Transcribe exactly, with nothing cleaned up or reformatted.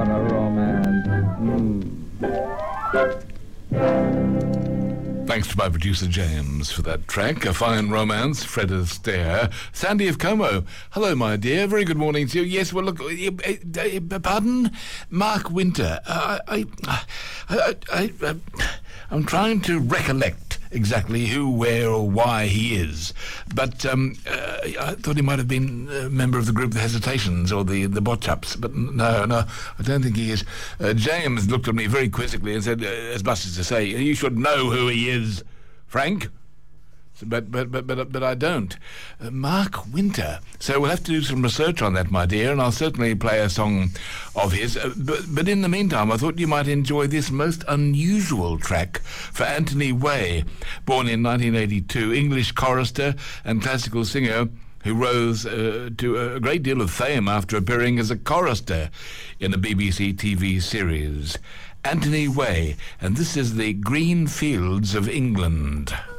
what a romance. Mm. Thanks to my producer James for that track. A Fine Romance, Fred Astaire. Sandy of Como. Hello, my dear. Very good morning to you. Yes, well, look, uh, uh, pardon? Mark Winter. Uh, I, I, I, I, I, I'm trying to recollect exactly who, where, or why he is. But um, uh, I thought he might have been a member of the group The Hesitations or the, the Botch-Ups. But no, no, I don't think he is. Uh, James looked at me very quizzically and said, uh, as much as to say, you should know who he is, Frank. But but but but but I don't. Uh, Mark Winter. So we'll have to do some research on that, my dear, and I'll certainly play a song of his. Uh, but but in the meantime, I thought you might enjoy this most unusual track for Anthony Way, born in nineteen eighty-two, English chorister and classical singer who rose uh, to a great deal of fame after appearing as a chorister in a B B C T V series. Anthony Way, and this is the Green Fields of England.